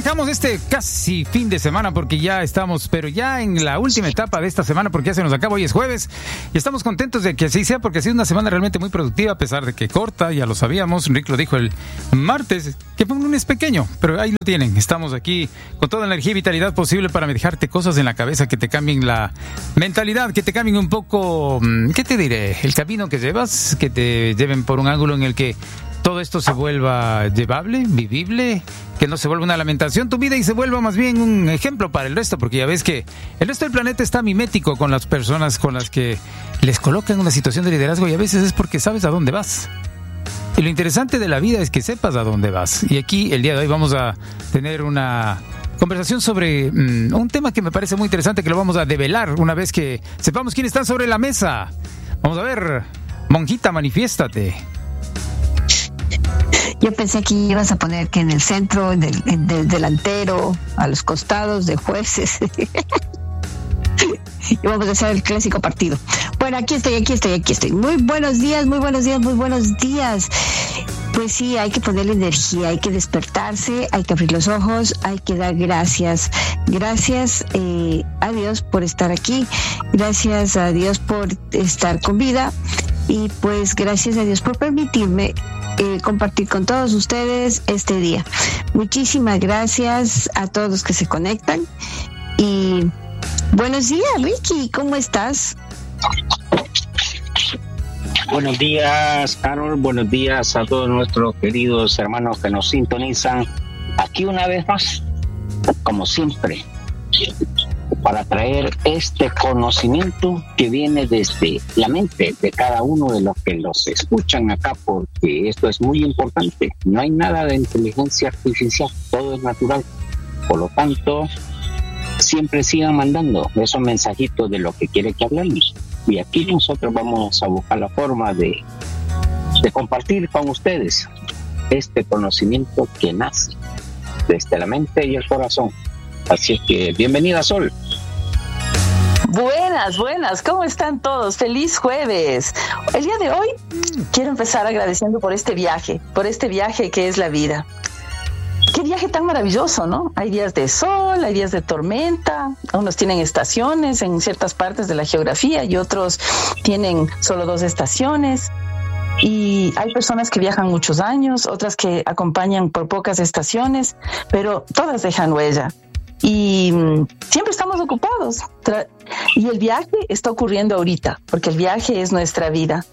arrancamos este casi fin de semana porque ya estamos, pero ya en la última etapa de esta semana porque ya se nos acaba, hoy es jueves y estamos contentos de que así sea porque ha sido una semana realmente muy productiva a pesar de que corta, ya lo sabíamos, Rick lo dijo el martes, que fue un lunes pequeño, pero ahí lo tienen, estamos aquí con toda la energía y vitalidad posible para dejarte cosas en la cabeza que te cambien la mentalidad, que te cambien un poco, ¿qué te diré? El camino que llevas, que te lleven por un ángulo en el que todo esto se vuelva llevable, vivible, que no se vuelva una lamentación tu vida y se vuelva más bien un ejemplo para el resto, porque ya ves que el resto del planeta está mimético con las personas con las que les colocan una situación de liderazgo y a veces es porque sabes a dónde vas. Y lo interesante de la vida es que sepas a dónde vas. Y aquí el día de hoy vamos a tener una conversación sobre un tema que me parece muy interesante, que lo vamos a develar una vez que sepamos quiénes están sobre la mesa. Vamos a ver, monjita, manifiéstate. Yo pensé que ibas a poner que en el centro, del delantero, a los costados de jueces. Y vamos a hacer el clásico partido. Bueno, aquí estoy. Muy buenos días. Pues sí, hay que ponerle energía, hay que despertarse, hay que abrir los ojos, hay que dar gracias. Gracias a Dios por estar aquí, gracias a Dios por estar con vida y pues gracias a Dios por permitirme compartir con todos ustedes este día. Muchísimas gracias a todos los que se conectan y buenos días, Ricky, ¿cómo estás? Buenos días, Carol, buenos días a todos nuestros queridos hermanos que nos sintonizan aquí una vez más, como siempre, para traer este conocimiento que viene desde la mente de cada uno de los que los escuchan acá, porque esto es muy importante. No hay nada de inteligencia artificial, todo es natural. Por lo tanto, siempre sigan mandando esos mensajitos de lo que quiere que hablemos. Y aquí nosotros vamos a buscar la forma de compartir con ustedes este conocimiento que nace desde la mente y el corazón. Así es que bienvenida, Sol. Buenas, ¿cómo están todos? Feliz jueves. El día de hoy quiero empezar agradeciendo por este viaje que es la vida. Qué viaje tan maravilloso, ¿no? Hay días de sol, hay días de tormenta, unos tienen estaciones en ciertas partes de la geografía y otros tienen solo 2 estaciones. Y hay personas que viajan muchos años, otras que acompañan por pocas estaciones, pero todas dejan huella. Y siempre estamos ocupados. Y el viaje está ocurriendo ahorita, porque el viaje es nuestra vida.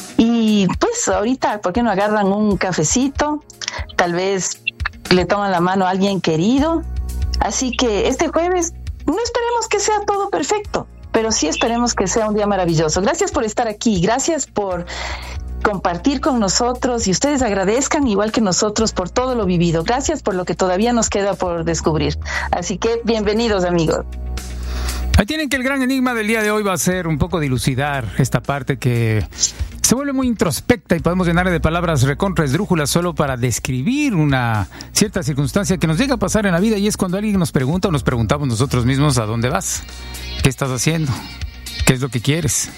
Y pues ahorita, ¿por qué no agarran un cafecito? Tal vez le toman la mano a alguien querido. Así que este jueves no esperemos que sea todo perfecto, pero sí esperemos que sea un día maravilloso. Gracias por estar aquí, gracias por compartir con nosotros y ustedes agradezcan igual que nosotros por todo lo vivido. Gracias por lo que todavía nos queda por descubrir. Así que bienvenidos, amigos. Ahí tienen que el gran enigma del día de hoy va a ser un poco dilucidar esta parte que se vuelve muy introspecta y podemos llenarle de palabras recontra esdrújulas solo para describir una cierta circunstancia que nos llega a pasar en la vida, y es cuando alguien nos pregunta o nos preguntamos nosotros mismos a dónde vas, qué estás haciendo, qué es lo que quieres.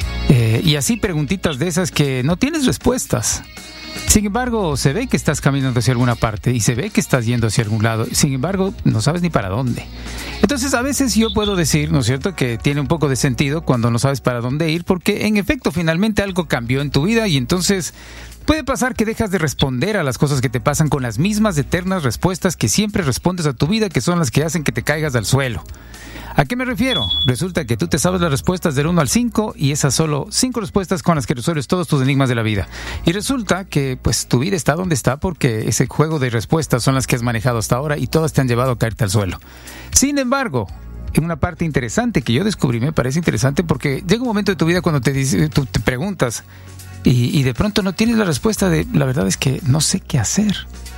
Y así preguntitas de esas que no tienes respuestas. Sin embargo, se ve que estás caminando hacia alguna parte y se ve que estás yendo hacia algún lado. Sin embargo, no sabes ni para dónde. Entonces, a veces yo puedo decir, ¿no es cierto?, que tiene un poco de sentido cuando no sabes para dónde ir, porque en efecto, finalmente algo cambió en tu vida y entonces puede pasar que dejas de responder a las cosas que te pasan con las mismas eternas respuestas que siempre respondes a tu vida, que son las que hacen que te caigas al suelo. ¿A qué me refiero? Resulta que tú te sabes las respuestas del 1 al 5 y esas solo 5 respuestas con las que resuelves todos tus enigmas de la vida. Y resulta que pues tu vida está donde está porque ese juego de respuestas son las que has manejado hasta ahora y todas te han llevado a caerte al suelo. Sin embargo, en una parte interesante que yo descubrí, me parece interesante porque llega un momento de tu vida cuando tú te preguntas y de pronto no tienes la respuesta de la verdad es que no sé qué hacer.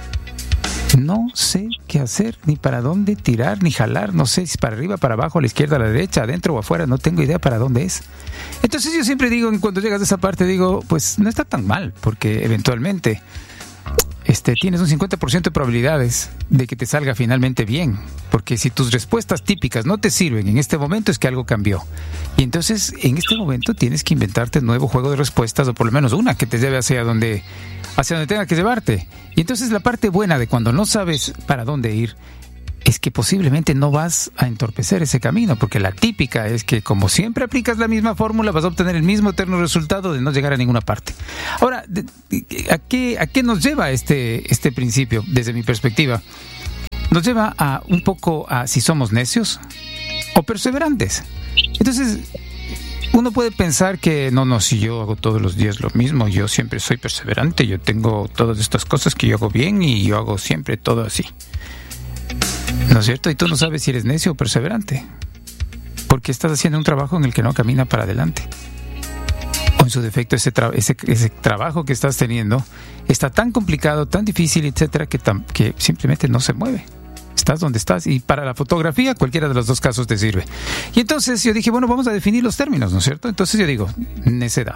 No sé qué hacer, ni para dónde tirar, ni jalar, no sé si para arriba, para abajo, a la izquierda, a la derecha, adentro o afuera, no tengo idea para dónde es. Entonces yo siempre digo, cuando llegas a esa parte, digo, pues no está tan mal, porque eventualmente tienes un 50% de probabilidades de que te salga finalmente bien, porque si tus respuestas típicas no te sirven en este momento es que algo cambió, y entonces en este momento tienes que inventarte un nuevo juego de respuestas, o por lo menos una que te lleve hacia donde tenga que llevarte. Y entonces la parte buena de cuando no sabes para dónde ir es que posiblemente no vas a entorpecer ese camino, porque la típica es que como siempre aplicas la misma fórmula, vas a obtener el mismo eterno resultado de no llegar a ninguna parte. Ahora, ¿a qué nos lleva este principio desde mi perspectiva? Nos lleva un poco a si somos necios o perseverantes. Entonces, uno puede pensar que no, si yo hago todos los días lo mismo, yo siempre soy perseverante, yo tengo todas estas cosas que yo hago bien y yo hago siempre todo así. ¿No es cierto? Y tú no sabes si eres necio o perseverante, porque estás haciendo un trabajo en el que no camina para adelante. O en su defecto, ese trabajo que estás teniendo está tan complicado, tan difícil, etcétera, que simplemente no se mueve. Estás donde estás, y para la fotografía cualquiera de los dos casos te sirve. Y entonces yo dije, bueno, vamos a definir los términos, ¿no es cierto? Entonces yo digo, necedad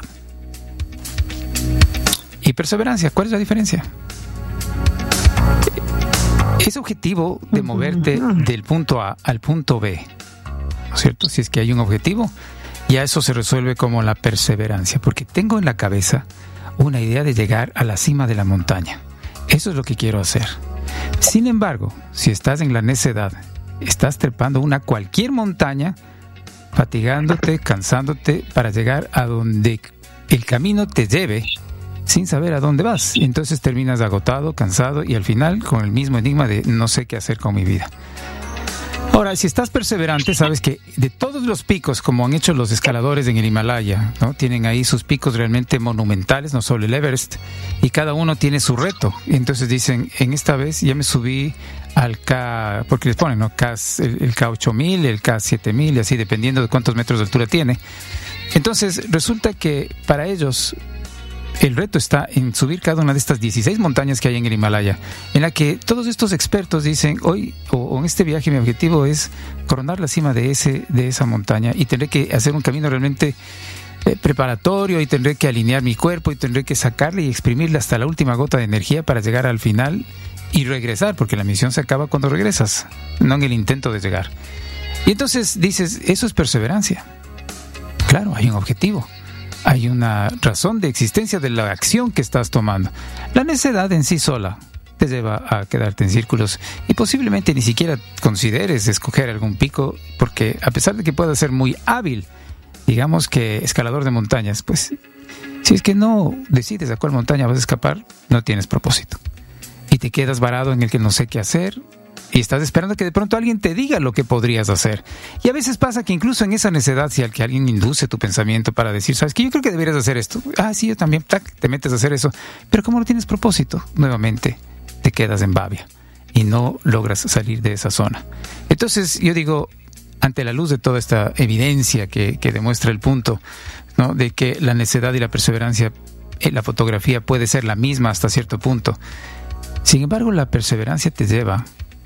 y perseverancia, ¿cuál es la diferencia? Ese objetivo de moverte del punto A al punto B, ¿no es cierto? Si es que hay un objetivo, ya eso se resuelve como la perseverancia, porque tengo en la cabeza una idea de llegar a la cima de la montaña. Eso es lo que quiero hacer. Sin embargo, si estás en la necedad, estás trepando cualquier montaña, fatigándote, cansándote para llegar a donde el camino te lleve, sin saber a dónde vas. Y entonces terminas agotado, cansado y al final con el mismo enigma de no sé qué hacer con mi vida. Ahora, si estás perseverante, sabes que de todos los picos, como han hecho los escaladores en el Himalaya, ¿no? Tienen ahí sus picos realmente monumentales, no solo el Everest, y cada uno tiene su reto. Y entonces dicen, en esta vez ya me subí al K, porque les ponen, ¿no? El K8000, el K7000, y así dependiendo de cuántos metros de altura tiene. Entonces resulta que para ellos el reto está en subir cada una de estas 16 montañas que hay en el Himalaya, en la que todos estos expertos dicen, hoy o en este viaje mi objetivo es coronar la cima de esa montaña, y tendré que hacer un camino realmente preparatorio, y tendré que alinear mi cuerpo, y tendré que sacarle y exprimirle hasta la última gota de energía para llegar al final y regresar, porque la misión se acaba cuando regresas, no en el intento de llegar. Y entonces dices, eso es perseverancia. Claro, hay un objetivo. Hay una razón de existencia de la acción que estás tomando. La necedad en sí sola te lleva a quedarte en círculos y posiblemente ni siquiera consideres escoger algún pico, porque a pesar de que puedas ser muy hábil, digamos que escalador de montañas, pues si es que no decides a cuál montaña vas a escapar, no tienes propósito. Y te quedas varado en el que no sé qué hacer, y estás esperando que de pronto alguien te diga lo que podrías hacer. Y a veces pasa que incluso en esa necedad, si alguien induce tu pensamiento para decir, ¿sabes qué? Yo creo que deberías hacer esto. Ah, sí, yo también. Te metes a hacer eso. Pero como no tienes propósito, nuevamente te quedas en babia y no logras salir de esa zona. Entonces yo digo, ante la luz de toda esta evidencia que demuestra el punto, ¿no?, de que la necedad y la perseverancia en la fotografía puede ser la misma hasta cierto punto. Sin embargo, la perseverancia te lleva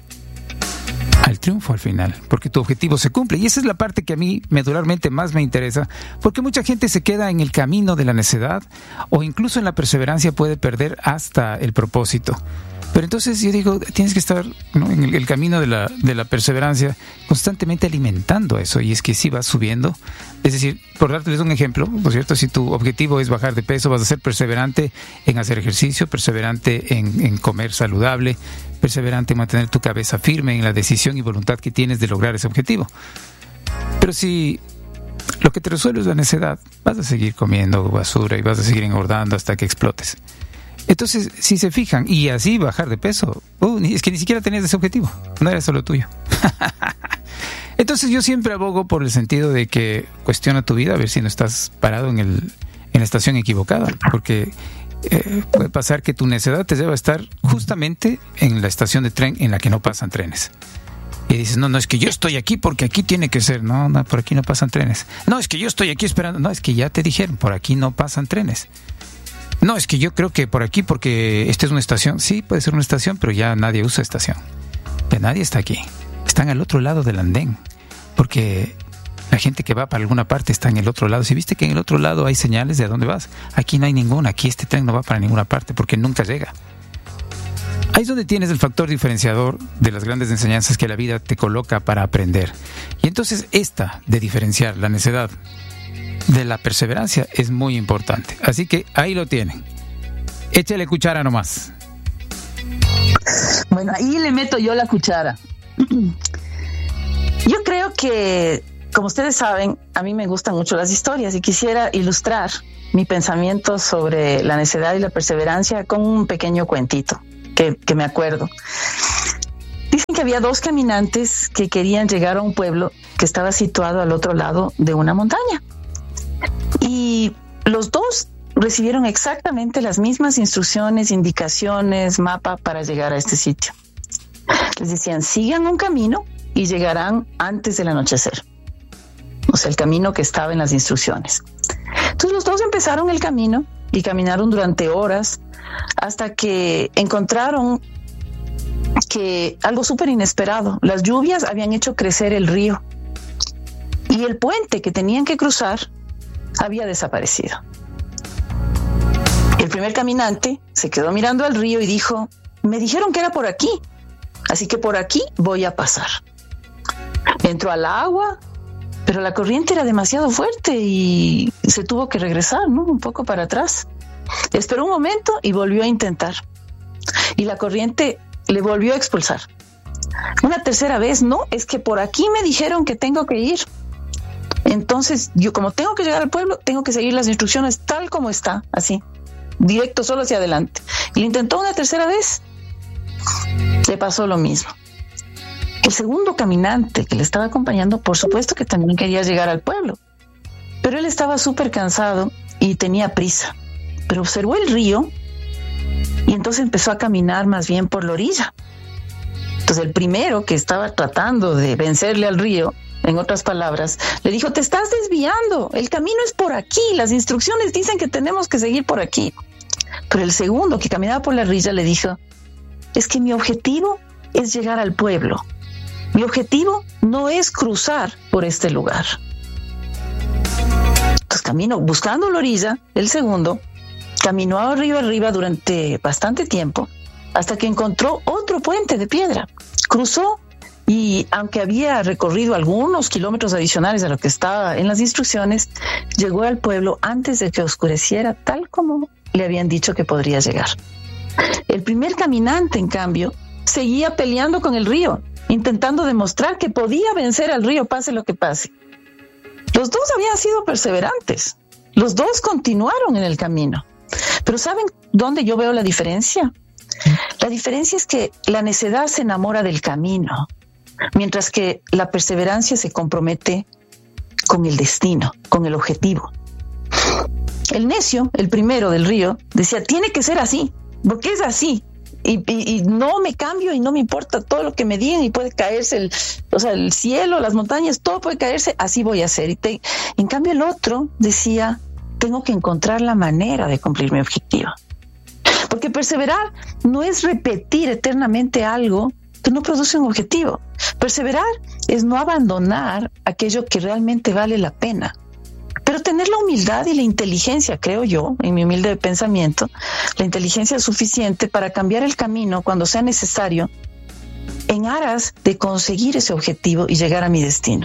al triunfo al final, porque tu objetivo se cumple, y esa es la parte que a mí medularmente más me interesa, porque mucha gente se queda en el camino de la necedad, o incluso en la perseverancia puede perder hasta el propósito. Pero entonces yo digo, tienes que estar, ¿no?, en el camino de la perseverancia, constantemente alimentando eso, y es que si vas subiendo, es decir, por darles un ejemplo, ¿no es cierto? Si tu objetivo es bajar de peso, vas a ser perseverante en hacer ejercicio, perseverante en comer saludable, perseverante en mantener tu cabeza firme en la decisión y voluntad que tienes de lograr ese objetivo. Pero si lo que te resuelve es la necedad, vas a seguir comiendo basura y vas a seguir engordando hasta que explotes. Entonces, si se fijan, y así bajar de peso, es que ni siquiera tenías ese objetivo, no era solo tuyo. Entonces yo siempre abogo por el sentido de que cuestiona tu vida, a ver si no estás parado en la estación equivocada, porque puede pasar que tu necedad te lleva a estar justamente en la estación de tren en la que no pasan trenes. Y dices, no, es que yo estoy aquí porque aquí tiene que ser. No, por aquí no pasan trenes. No, es que yo estoy aquí esperando. No, es que ya te dijeron, por aquí no pasan trenes. No, es que yo creo que por aquí, porque esta es una estación. Sí, puede ser una estación, pero ya nadie usa estación. Ya nadie está aquí. Están al otro lado del andén, porque la gente que va para alguna parte está en el otro lado. Si viste que en el otro lado hay señales de a dónde vas, aquí no hay ninguna. Aquí este tren no va para ninguna parte porque nunca llega. Ahí es donde tienes el factor diferenciador de las grandes enseñanzas que la vida te coloca para aprender. Y entonces esta de diferenciar la necedad de la perseverancia es muy importante. Así que ahí lo tienen. Échale cuchara nomás. Bueno, ahí le meto yo la cuchara. Yo creo que, como ustedes saben, a mí me gustan mucho las historias y quisiera ilustrar mi pensamiento sobre la necedad y la perseverancia con un pequeño cuentito que me acuerdo. Dicen que había dos caminantes que querían llegar a un pueblo que estaba situado al otro lado de una montaña. Y los dos recibieron exactamente las mismas instrucciones, indicaciones, mapa para llegar a este sitio. Les decían, sigan un camino y llegarán antes del anochecer. O sea, el camino que estaba en las instrucciones. Entonces los dos empezaron el camino y caminaron durante horas hasta que encontraron que algo súper inesperado. Las lluvias habían hecho crecer el río y el puente que tenían que cruzar había desaparecido. El primer caminante se quedó mirando al río y dijo, me dijeron que era por aquí, así que por aquí voy a pasar. Entró al agua, pero la corriente era demasiado fuerte y se tuvo que regresar, ¿no? Un poco para atrás. Esperó un momento y volvió a intentar. Y la corriente le volvió a expulsar. Una tercera vez, no, es que por aquí me dijeron que tengo que ir. Entonces, yo como tengo que llegar al pueblo, tengo que seguir las instrucciones tal como está, así, directo, solo hacia adelante. Y lo intentó una tercera vez. Le pasó lo mismo. El segundo caminante que le estaba acompañando, por supuesto que también quería llegar al pueblo, pero él estaba súper cansado y tenía prisa. Pero observó el río y entonces empezó a caminar más bien por la orilla. Entonces el primero, que estaba tratando de vencerle al río, en otras palabras, le dijo, te estás desviando, el camino es por aquí, las instrucciones dicen que tenemos que seguir por aquí. Pero el segundo, que caminaba por la orilla, le dijo, es que mi objetivo es llegar al pueblo. Mi objetivo no es cruzar por este lugar. Entonces camino buscando la orilla, el segundo caminó a río arriba durante bastante tiempo hasta que encontró otro puente de piedra. Cruzó y aunque había recorrido algunos kilómetros adicionales a lo que estaba en las instrucciones, llegó al pueblo antes de que oscureciera, tal como le habían dicho que podría llegar. El primer caminante, en cambio, seguía peleando con el río, intentando demostrar que podía vencer al río pase lo que pase. Los dos habían sido perseverantes. Los dos continuaron en el camino. Pero ¿saben dónde yo veo la diferencia? La diferencia es que la necedad se enamora del camino, mientras que la perseverancia se compromete con el destino, con el objetivo. El necio, el primero del río, decía, tiene que ser así, porque es así. Y no me cambio y no me importa todo lo que me digan y puede caerse el cielo, las montañas, todo puede caerse, así voy a hacer. En cambio el otro decía, tengo que encontrar la manera de cumplir mi objetivo. Porque perseverar no es repetir eternamente algo que no produce un objetivo. Perseverar es no abandonar aquello que realmente vale la pena. Pero tener la humildad y la inteligencia, creo yo, en mi humilde pensamiento, la inteligencia suficiente para cambiar el camino cuando sea necesario en aras de conseguir ese objetivo y llegar a mi destino.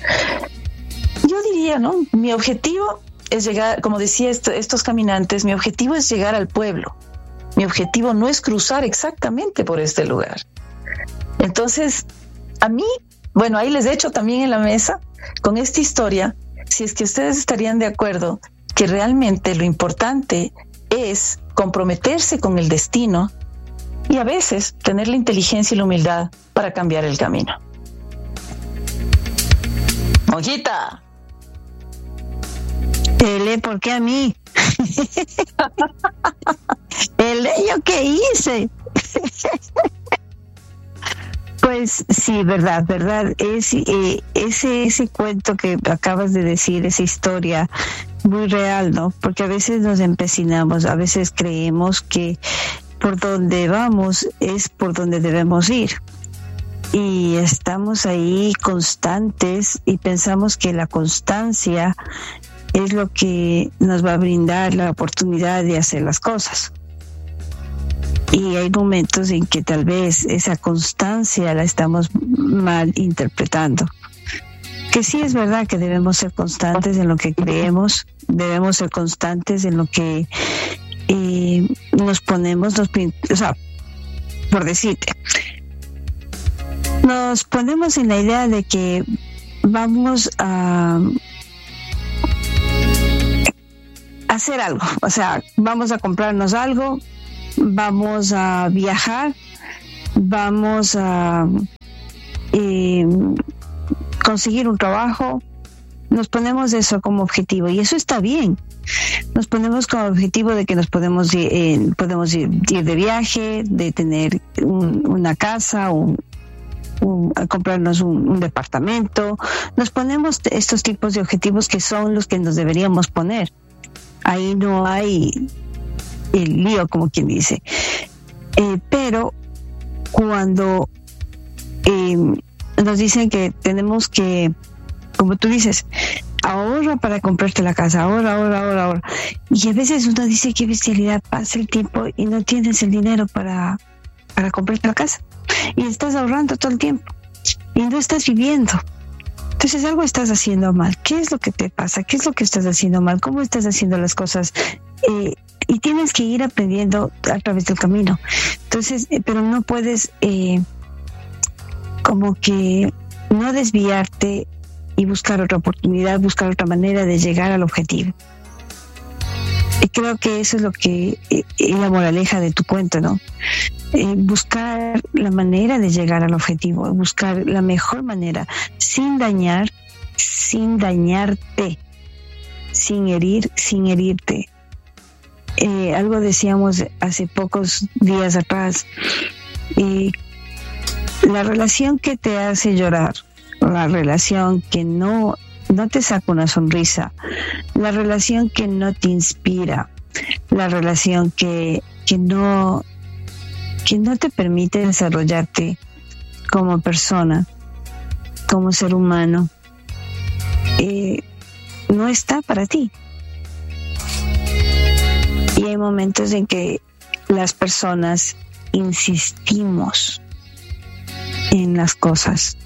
Yo diría, ¿no? Mi objetivo es llegar, como decía estos caminantes, mi objetivo es llegar al pueblo. Mi objetivo no es cruzar exactamente por este lugar. Entonces, a mí, bueno, ahí les echo también en la mesa con esta historia, si es que ustedes estarían de acuerdo que realmente lo importante es comprometerse con el destino y a veces tener la inteligencia y la humildad para cambiar el camino. Monjita. Ele, ¿por qué a mí? Ele, ¿yo qué hice? Pues sí, verdad. Ese cuento que acabas de decir, esa historia muy real, ¿no? Porque a veces nos empecinamos, a veces creemos que por donde vamos es por donde debemos ir. Y estamos ahí constantes y pensamos que la constancia es lo que nos va a brindar la oportunidad de hacer las cosas. Y hay momentos en que tal vez esa constancia la estamos mal interpretando. Que sí es verdad que debemos ser constantes en lo que creemos, debemos ser constantes en lo que nos ponemos, o sea, por decirte, nos ponemos en la idea de que vamos a hacer algo, o sea, vamos a comprarnos algo, vamos a viajar, vamos a conseguir un trabajo. Nos ponemos eso como objetivo y eso está bien. Nos ponemos como objetivo de que nos podemos ir de viaje, de tener una casa, a comprarnos un departamento. Nos ponemos estos tipos de objetivos que son los que nos deberíamos poner. Ahí no hay el lío, como quien dice. Pero cuando nos dicen que tenemos que, como tú dices, ahorra para comprarte la casa, ahorra. Y a veces uno dice, qué bestialidad, pasa el tiempo y no tienes el dinero para comprarte la casa. Y estás ahorrando todo el tiempo y no estás viviendo. Entonces algo estás haciendo mal. ¿Qué es lo que te pasa? ¿Qué es lo que estás haciendo mal? ¿Cómo estás haciendo las cosas? Y tienes que ir aprendiendo a través del camino. Entonces, pero no puedes como que no desviarte y buscar otra oportunidad, buscar otra manera de llegar al objetivo. Y creo que eso es lo que es la moraleja de tu cuento, ¿no? Buscar la manera de llegar al objetivo, buscar la mejor manera, sin dañar, sin dañarte, sin herir, sin herirte. Algo decíamos hace pocos días atrás, la relación que te hace llorar, la relación que no te saca una sonrisa, la relación que no te inspira, la relación que no te permite desarrollarte como persona, como ser humano, no está para ti. Y hay momentos en que las personas insistimos en las cosas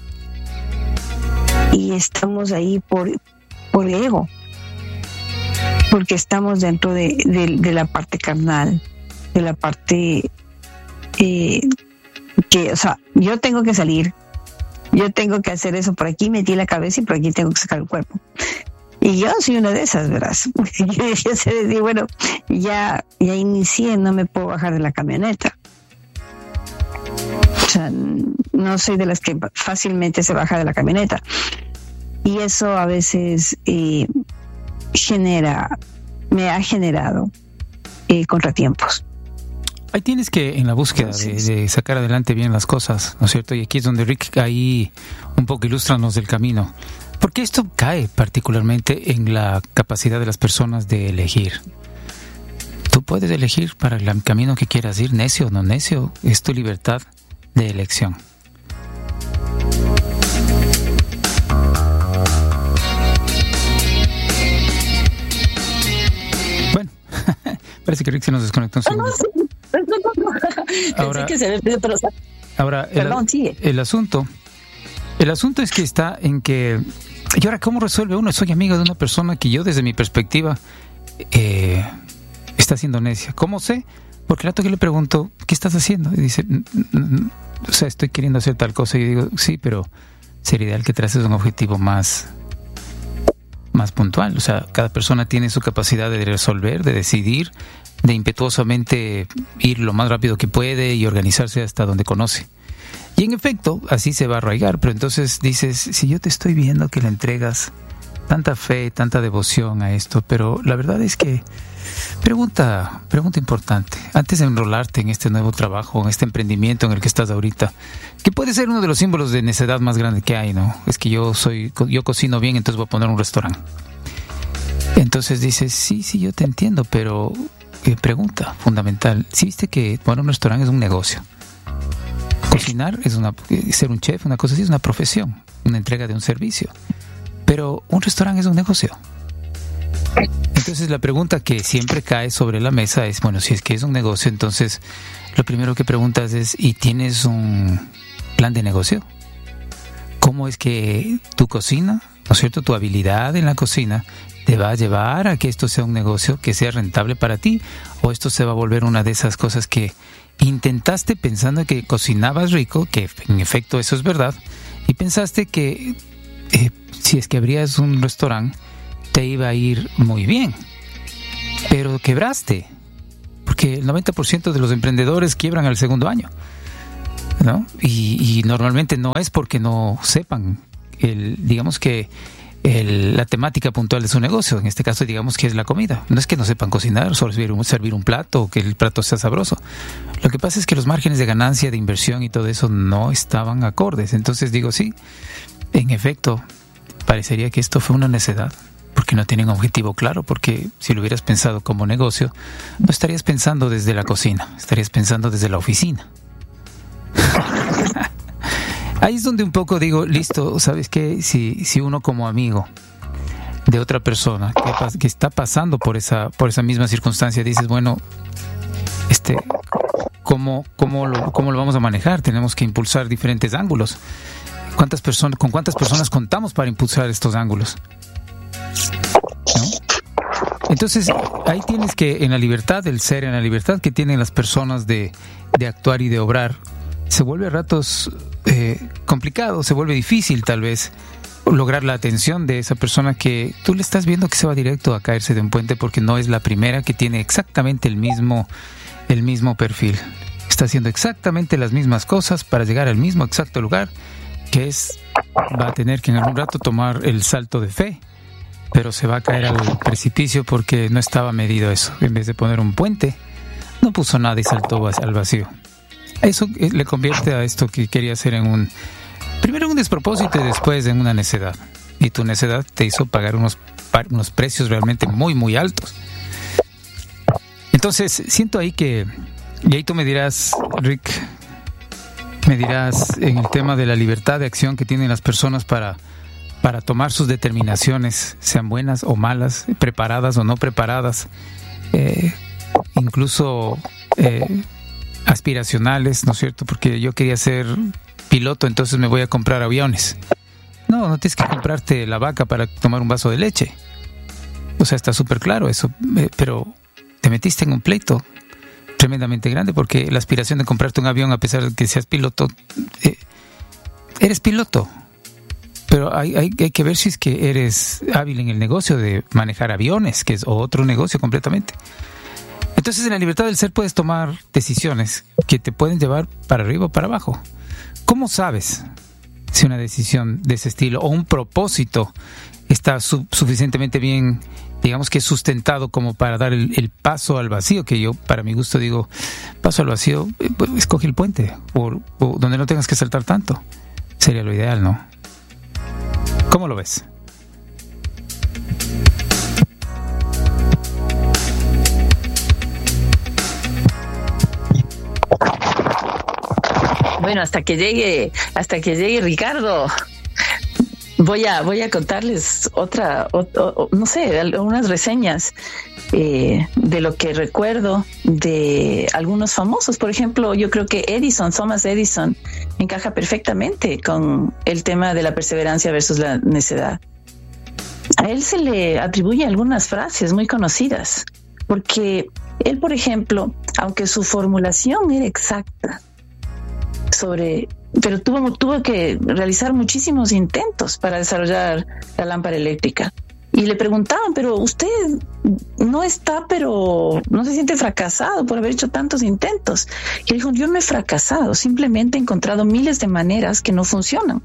y estamos ahí por ego, porque estamos dentro de la parte carnal, de la parte que, o sea, yo tengo que salir, yo tengo que hacer eso, por aquí metí la cabeza y por aquí tengo que sacar el cuerpo. Y yo soy una de esas, verás. Yo sé decir, bueno, ya inicié, no me puedo bajar de la camioneta. O sea, no soy de las que fácilmente se baja de la camioneta. Y eso a veces me ha generado contratiempos. Ahí tienes que, en la búsqueda de sacar adelante bien las cosas, ¿no es cierto? Y aquí es donde Rick, ahí un poco ilústranos del camino. Porque esto cae particularmente en la capacidad de las personas de elegir. Tú puedes elegir para el camino que quieras ir, necio o no necio, es tu libertad de elección. Bueno, parece que Rick se nos desconectó un segundo. Ahora, el asunto es que está en que, ¿y ahora cómo resuelve uno? Soy amigo de una persona que yo, desde mi perspectiva, está siendo necia. ¿Cómo sé? Porque el rato que le pregunto, ¿qué estás haciendo? Y dice, o sea, estoy queriendo hacer tal cosa. Y yo digo, sí, pero sería ideal que traces un objetivo más puntual. O sea, cada persona tiene su capacidad de resolver, de decidir, de impetuosamente ir lo más rápido que puede y organizarse hasta donde conoce. Y en efecto, así se va a arraigar. Pero entonces dices, si yo te estoy viendo que le entregas tanta fe, tanta devoción a esto, pero la verdad es que pregunta importante, antes de enrolarte en este nuevo trabajo, en este emprendimiento en el que estás ahorita, que puede ser uno de los símbolos de necedad más grande que hay, ¿no? Es que yo cocino bien, entonces voy a poner un restaurante. Entonces dices, sí, yo te entiendo, pero pregunta fundamental, ¿sí viste que poner un restaurante es un negocio? Cocinar ser un chef, una cosa así, es una profesión, una entrega de un servicio. Pero un restaurante es un negocio. Entonces la pregunta que siempre cae sobre la mesa es, bueno, si es que es un negocio, entonces lo primero que preguntas es, ¿y tienes un plan de negocio? ¿Cómo es que tu cocina, ¿no es cierto?, tu habilidad en la cocina te va a llevar a que esto sea un negocio que sea rentable para ti? ¿O esto se va a volver una de esas cosas que intentaste pensando que cocinabas rico, que en efecto eso es verdad, y pensaste que si es que abrías un restaurante te iba a ir muy bien, pero quebraste, porque el 90% de los emprendedores quiebran al segundo año, ¿no? Y normalmente no es porque no sepan la temática puntual de su negocio. En este caso, digamos que es la comida. No es que no sepan cocinar, solo servir un plato o que el plato sea sabroso. Lo que pasa es que los márgenes de ganancia, de inversión y todo eso no estaban acordes. Entonces digo, sí, en efecto, parecería que esto fue una necedad, porque no tienen objetivo claro, porque si lo hubieras pensado como negocio, no estarías pensando desde la cocina, estarías pensando desde la oficina. Ahí es donde un poco digo, listo, ¿sabes qué? Si uno como amigo de otra persona que está pasando por esa misma circunstancia, dices, bueno, ¿cómo lo vamos a manejar? Tenemos que impulsar diferentes ángulos. ¿Con cuántas personas contamos para impulsar estos ángulos? ¿No? Entonces, ahí tienes que, en la libertad del ser, en la libertad que tienen las personas de actuar y de obrar, se vuelve a ratos complicado, se vuelve difícil tal vez lograr la atención de esa persona que tú le estás viendo que se va directo a caerse de un puente, porque no es la primera que tiene exactamente el mismo perfil. Está haciendo exactamente las mismas cosas para llegar al mismo exacto lugar, que va a tener que en algún rato tomar el salto de fe, pero se va a caer al precipicio porque no estaba medido eso. En vez de poner un puente, no puso nada y saltó al vacío. Eso le convierte a esto que quería hacer primero en un despropósito y después en una necedad. Y tu necedad te hizo pagar unos precios realmente muy, muy altos. Entonces, siento ahí y ahí tú me dirás, Rick, en el tema de la libertad de acción que tienen las personas para tomar sus determinaciones, sean buenas o malas, preparadas o no preparadas, incluso aspiracionales, ¿no es cierto? Porque yo quería ser piloto, entonces me voy a comprar aviones. No tienes que comprarte la vaca para tomar un vaso de leche. O sea, está súper claro eso, pero te metiste en un pleito tremendamente grande, porque la aspiración de comprarte un avión, a pesar de que seas piloto, eres piloto, pero hay que ver si es que eres hábil en el negocio de manejar aviones, que es otro negocio completamente. Entonces, en la libertad del ser puedes tomar decisiones que te pueden llevar para arriba o para abajo. ¿Cómo sabes si una decisión de ese estilo o un propósito está suficientemente bien, digamos que sustentado como para dar el paso al vacío? Que yo, para mi gusto, digo, paso al vacío, pues, escoge el puente o donde no tengas que saltar tanto. Sería lo ideal, ¿no? ¿Cómo lo ves? Bueno, hasta que llegue Ricardo, voy a contarles no sé, algunas reseñas de lo que recuerdo de algunos famosos. Por ejemplo, yo creo que Thomas Edison, encaja perfectamente con el tema de la perseverancia versus la necedad. A él se le atribuye algunas frases muy conocidas, porque él, por ejemplo, aunque su formulación era exacta, pero tuvo que realizar muchísimos intentos para desarrollar la lámpara eléctrica. Y le preguntaban, pero usted no se siente fracasado por haber hecho tantos intentos. Y él dijo, yo no he fracasado, simplemente he encontrado miles de maneras que no funcionan.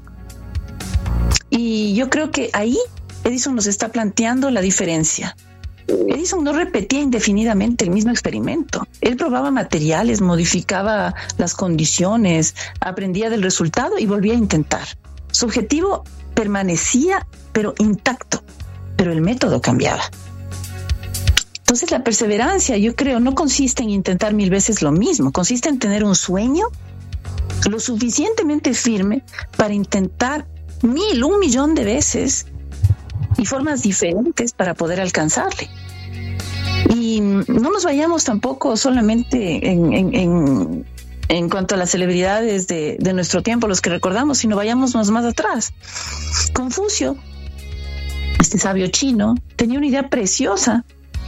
Y yo creo que ahí Edison nos está planteando la diferencia. Edison no repetía indefinidamente el mismo experimento. Él probaba materiales, modificaba las condiciones, aprendía del resultado y volvía a intentar. Su objetivo permanecía, pero intacto, pero el método cambiaba. Entonces, la perseverancia, yo creo, no consiste en intentar 1000 veces lo mismo, consiste en tener un sueño lo suficientemente firme para intentar 1 millón de veces y formas diferentes para poder alcanzarle. Y no nos vayamos tampoco solamente en cuanto a las celebridades de nuestro tiempo, los que recordamos, sino vayámonos más atrás. Confucio, este sabio chino, tenía una idea preciosa, que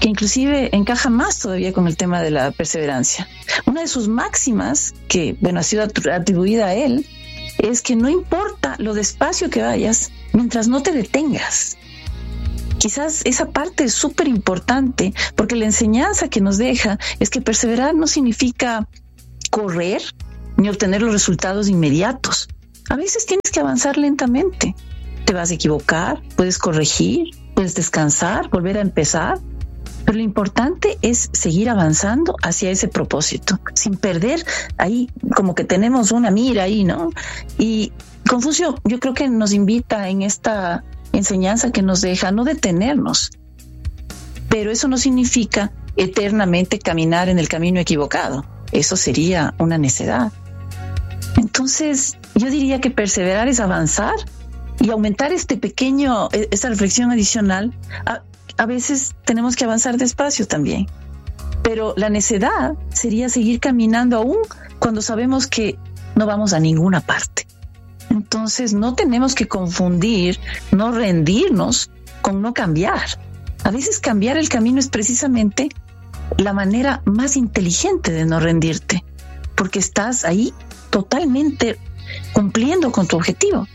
que inclusive encaja más todavía con el tema de la perseverancia. Una de sus máximas, que bueno, ha sido atribuida a él, es que no importa lo despacio que vayas, mientras no te detengas. Quizás esa parte es súper importante, porque la enseñanza que nos deja es que perseverar no significa correr ni obtener los resultados inmediatos. A veces tienes que avanzar lentamente. Te vas a equivocar, puedes corregir, puedes descansar, volver a empezar. Pero lo importante es seguir avanzando hacia ese propósito, sin perder ahí, como que tenemos una mira ahí, ¿no? Y Confucio, yo creo que nos invita en esta enseñanza que nos deja no detenernos, pero eso no significa eternamente caminar en el camino equivocado. Eso sería una necedad. Entonces, yo diría que perseverar es avanzar y aumentar esta reflexión adicional. A veces tenemos que avanzar despacio también, pero la necedad sería seguir caminando aún cuando sabemos que no vamos a ninguna parte. Entonces no tenemos que confundir, no rendirnos con no cambiar. A veces cambiar el camino es precisamente la manera más inteligente de no rendirte, porque estás ahí totalmente cumpliendo con tu objetivo.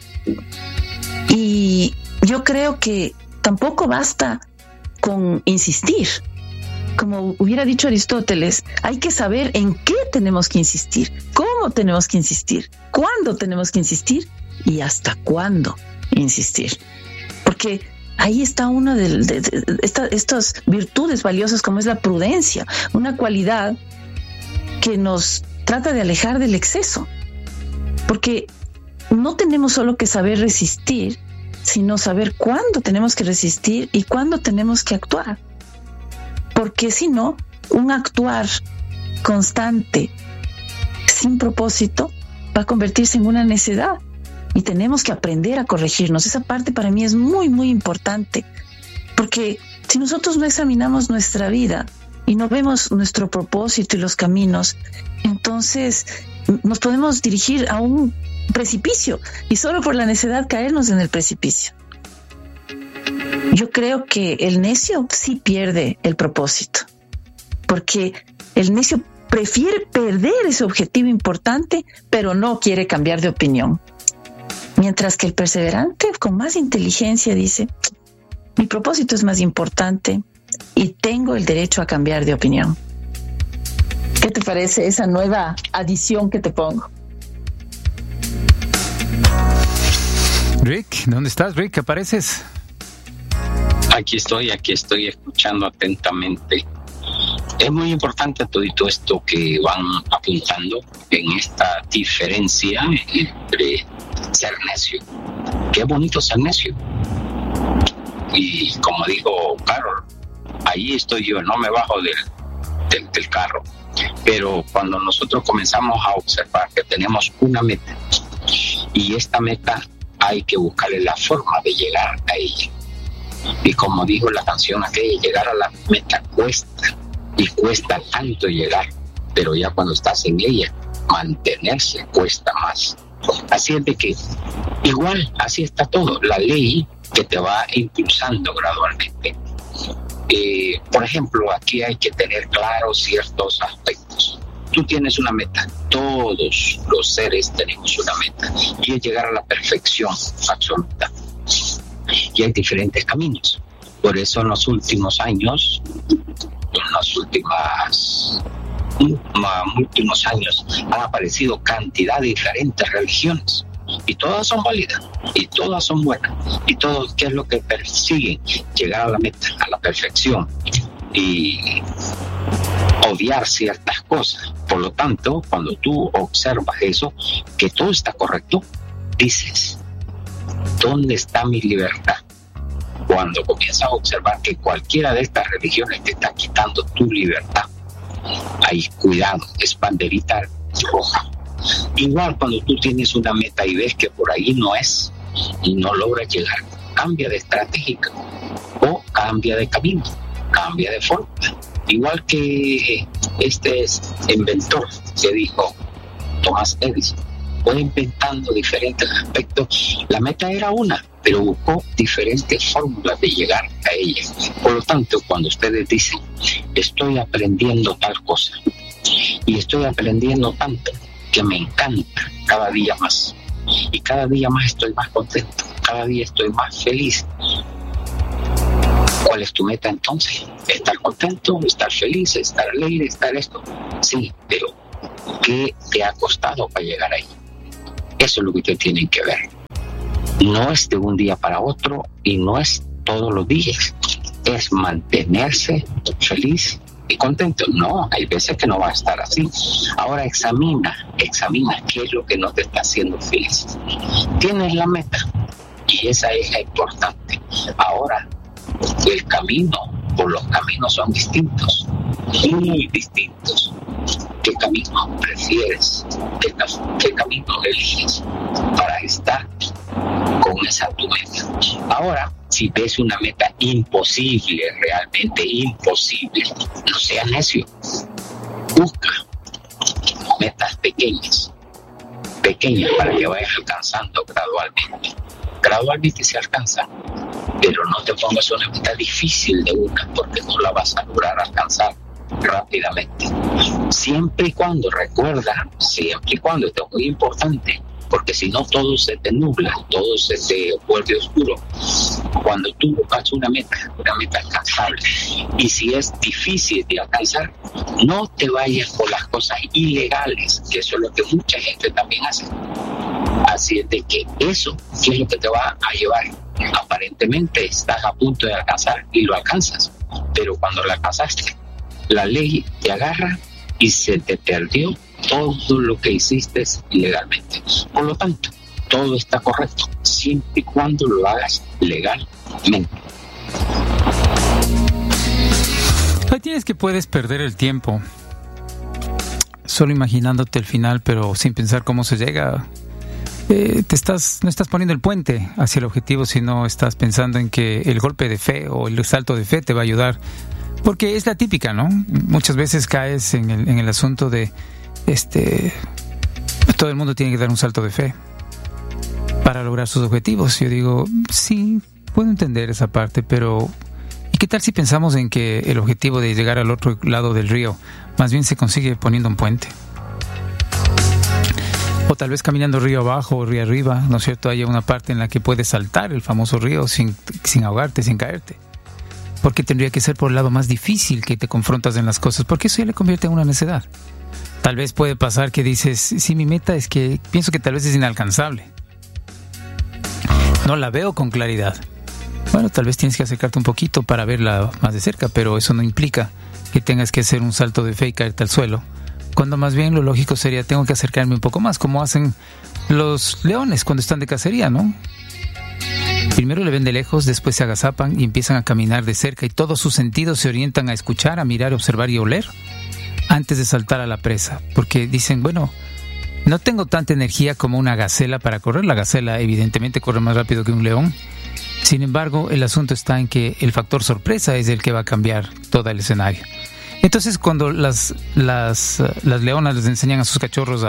Y yo creo que tampoco basta con insistir. Como hubiera dicho Aristóteles, hay que saber en qué tenemos que insistir, cómo tenemos que insistir, cuándo tenemos que insistir y hasta cuándo insistir. Porque ahí está una de estas virtudes valiosas como es la prudencia, una cualidad que nos trata de alejar del exceso. Porque no tenemos solo que saber resistir, sino saber cuándo tenemos que resistir y cuándo tenemos que actuar. Porque si no, un actuar constante, sin propósito, va a convertirse en una necedad. Y tenemos que aprender a corregirnos. Esa parte para mí es muy, muy importante. Porque si nosotros no examinamos nuestra vida y no vemos nuestro propósito y los caminos, entonces nos podemos dirigir a un precipicio y solo por la necedad caernos en el precipicio. Yo creo que el necio sí pierde el propósito, porque el necio prefiere perder ese objetivo importante, pero no quiere cambiar de opinión. Mientras que el perseverante, con más inteligencia, dice: mi propósito es más importante y tengo el derecho a cambiar de opinión. ¿Qué te parece esa nueva adición que te pongo? Rick, ¿dónde estás, Rick? ¿Qué apareces? Aquí estoy escuchando atentamente. Es muy importante todo esto que van apuntando en esta diferencia entre ser necio. Qué bonito ser necio. Y como digo, Carol, ahí estoy yo, no me bajo del carro. Pero cuando nosotros comenzamos a observar que tenemos una meta, y esta meta hay que buscarle la forma de llegar a ella. Y como dijo la canción aquella, llegar a la meta cuesta, y cuesta tanto llegar, pero ya cuando estás en ella, mantenerse cuesta más. Así es de que igual, así está todo, la ley que te va impulsando gradualmente. Por ejemplo, aquí hay que tener claros ciertos aspectos. Tú tienes una meta, todos los seres tenemos una meta, y es llegar a la perfección absoluta. Y hay diferentes caminos. Por eso en los últimos años, últimos años, han aparecido cantidad de diferentes religiones. Y todas son válidas, y todas son buenas, y todos, ¿qué es lo que persiguen? Llegar a la meta, a la perfección, y odiar ciertas cosas. Por lo tanto, cuando tú observas eso, que todo está correcto, dices: ¿dónde está mi libertad? Cuando comienzas a observar que cualquiera de estas religiones te está quitando tu libertad, ahí cuidado, es banderita roja. Igual cuando tú tienes una meta y ves que por ahí no es y no logras llegar, cambia de estrategia o cambia de camino, cambia de forma. Igual que este inventor que dijo Thomas Edison, fue inventando diferentes aspectos. La meta era una, pero buscó diferentes fórmulas de llegar a ella. Por lo tanto, cuando ustedes dicen, estoy aprendiendo tal cosa, y estoy aprendiendo tanto, que me encanta cada día más, y cada día más estoy más contento, cada día estoy más feliz. ¿Cuál es tu meta entonces? ¿Estar contento? ¿Estar feliz? ¿Estar alegre? ¿Estar esto? Sí, pero ¿qué te ha costado para llegar ahí? Eso es lo que ustedes tienen que ver. No es de un día para otro y no es todos los días. Es mantenerse feliz y contento. No, hay veces que no va a estar así. Ahora examina qué es lo que no te está haciendo feliz. Tienes la meta y esa es la importante. Ahora, el camino, por los caminos son distintos, muy distintos. ¿Qué camino prefieres? ¿Qué camino eliges para estar con esa tu meta? Ahora, si ves una meta imposible, realmente imposible, no seas necio. Busca metas pequeñas para que vayas alcanzando gradualmente. Gradualmente se alcanza, pero no te pongas una meta difícil de una, porque no la vas a lograr alcanzar rápidamente. Siempre y cuando, recuerda, siempre y cuando, esto es muy importante, porque si no todo se te nubla, todo se te vuelve oscuro. Cuando tú buscas una meta alcanzable, y si es difícil de alcanzar, no te vayas por las cosas ilegales, que eso es lo que mucha gente también hace. Así es de que eso, ¿qué es lo que te va a llevar? Aparentemente estás a punto de alcanzar y lo alcanzas, pero cuando lo alcanzaste, la ley te agarra y se te perdió todo lo que hiciste ilegalmente. Por lo tanto, todo está correcto, siempre y cuando lo hagas legalmente. Hay tienes que puedes perder el tiempo solo imaginándote el final, pero sin pensar cómo se llega. No estás poniendo el puente hacia el objetivo, sino estás pensando en que el golpe de fe o el salto de fe te va a ayudar, porque es la típica, ¿no? Muchas veces caes en el asunto de todo el mundo tiene que dar un salto de fe para lograr sus objetivos. Yo digo, sí, puedo entender esa parte, pero ¿y qué tal si pensamos en que el objetivo de llegar al otro lado del río más bien se consigue poniendo un puente? O tal vez caminando río abajo o río arriba, ¿no es cierto? Hay una parte en la que puedes saltar el famoso río sin ahogarte, sin caerte. Porque tendría que ser por el lado más difícil que te confrontas en las cosas, porque eso ya le convierte en una necedad. Tal vez puede pasar que dices, sí, mi meta es que pienso que tal vez es inalcanzable. No la veo con claridad. Bueno, tal vez tienes que acercarte un poquito para verla más de cerca, pero eso no implica que tengas que hacer un salto de fe y caerte al suelo. Cuando más bien lo lógico sería, tengo que acercarme un poco más, como hacen los leones cuando están de cacería, ¿no? Primero le ven de lejos, después se agazapan y empiezan a caminar de cerca y todos sus sentidos se orientan a escuchar, a mirar, observar y oler antes de saltar a la presa, porque dicen, bueno, no tengo tanta energía como una gacela para correr. La gacela evidentemente corre más rápido que un león. Sin embargo, el asunto está en que el factor sorpresa es el que va a cambiar todo el escenario. Entonces, cuando las leonas les enseñan a sus cachorros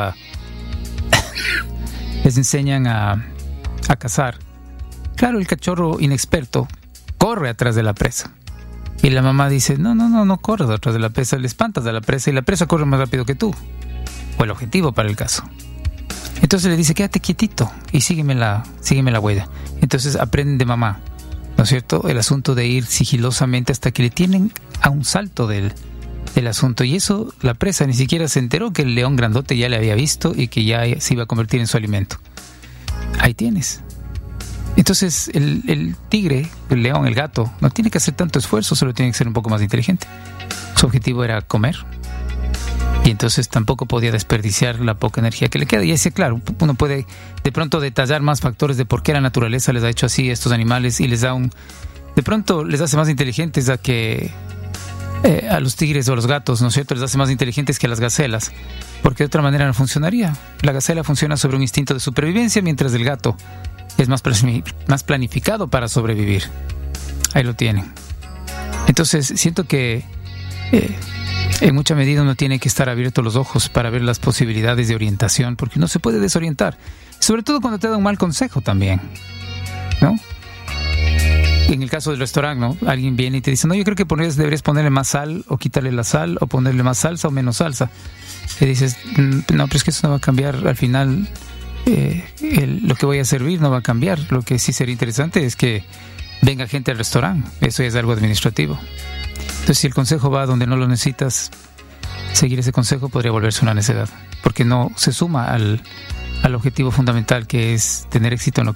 les enseñan a cazar, claro, el cachorro inexperto corre atrás de la presa. Y la mamá dice, no corres atrás de la presa, le espantas de la presa y la presa corre más rápido que tú. O el objetivo para el caso. Entonces le dice, quédate quietito y sígueme la huella. Entonces aprenden de mamá, ¿no es cierto? El asunto de ir sigilosamente hasta que le tienen a un salto del asunto. Y eso, la presa ni siquiera se enteró que el león grandote ya le había visto y que ya se iba a convertir en su alimento. Ahí tienes. Entonces el tigre, el león, el gato, no tiene que hacer tanto esfuerzo, solo tiene que ser un poco más inteligente. Su objetivo era comer. Y entonces tampoco podía desperdiciar la poca energía que le queda. Y así, claro, uno puede de pronto detallar más factores de por qué la naturaleza les ha hecho así a estos animales y de pronto les hace más inteligentes a los tigres o a los gatos, ¿no es cierto? Les hace más inteligentes que a las gacelas, porque de otra manera no funcionaría. La gacela funciona sobre un instinto de supervivencia, mientras el gato es más planificado para sobrevivir. Ahí lo tienen. Entonces siento que en mucha medida uno tiene que estar abierto los ojos para ver las posibilidades de orientación, porque uno se puede desorientar, sobre todo cuando te da un mal consejo también, ¿no? en el caso del restaurante, ¿no? Alguien viene y te dice, no, yo creo que deberías ponerle más sal o quitarle la sal o ponerle más salsa o menos salsa. Y dices, no, pero es que eso no va a cambiar al final. Lo que voy a servir no va a cambiar. Lo que sí sería interesante es que venga gente al restaurante. Eso es algo administrativo. Entonces, si el consejo va donde no lo necesitas, seguir ese consejo podría volverse una necedad, porque no se suma al objetivo fundamental, que es tener éxito en lo